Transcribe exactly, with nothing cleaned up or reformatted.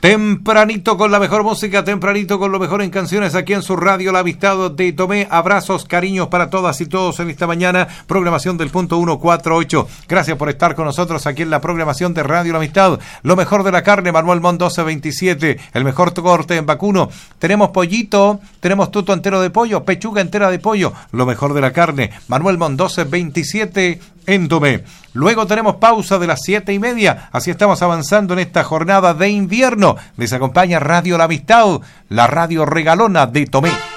Tempranito con la mejor música, tempranito con lo mejor en canciones aquí en su radio La Amistad de Tomé. Abrazos, cariños para todas y todos en esta mañana. Programación del punto ciento cuarenta y ocho. Gracias por estar con nosotros aquí en la programación de Radio La Amistad. Lo mejor de la carne, Manuel Montt doce veintisiete. El mejor corte en vacuno. Tenemos pollito, tenemos tuto entero de pollo, pechuga entera de pollo. Lo mejor de la carne, Manuel Montt doce veintisiete en Tomé. Luego tenemos pausa de las siete y media. Así estamos avanzando en esta jornada de invierno. Les acompaña Radio La Amistad, la radio regalona de Tomé.